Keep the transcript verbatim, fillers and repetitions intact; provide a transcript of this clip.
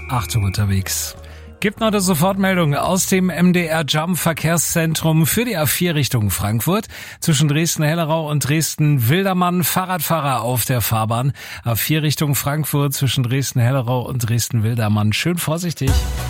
Achtung unterwegs. Gibt noch eine Sofortmeldung aus dem M D R Jump Verkehrszentrum für die A vier Richtung Frankfurt. Zwischen Dresden-Hellerau und Dresden-Wildermann Fahrradfahrer auf der Fahrbahn. A vier Richtung Frankfurt zwischen Dresden-Hellerau und Dresden-Wildermann. Schön vorsichtig.